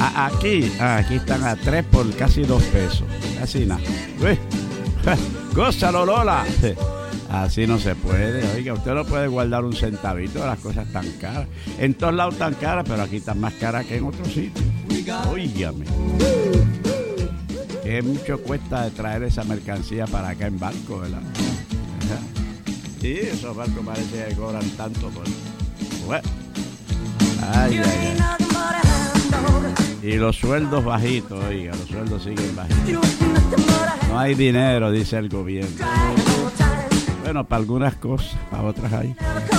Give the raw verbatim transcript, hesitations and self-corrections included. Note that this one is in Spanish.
A, aquí, ah, aquí están a tres por casi dos pesos. Casi nada. Uy, gózalo, Lola. Así no se puede. Oiga, usted no puede guardar un centavito de las cosas tan caras. En todos lados tan caras, pero aquí están más caras que en otros sitios. Óigame. Que mucho cuesta de traer esa mercancía para acá en barco, ¿verdad? Sí, esos barcos parece que cobran tanto por... Bueno. Ay, ay, ay. Y los sueldos bajitos, oiga, los sueldos siguen bajitos. No hay dinero, dice el gobierno. Bueno, para algunas cosas, para otras hay.